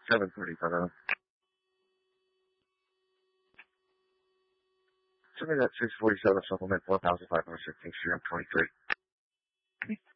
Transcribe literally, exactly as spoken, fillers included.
seven thirty-five. Send me that six forty-seven supplement, four thousand five hundred sixteen Street, I'm twenty-three.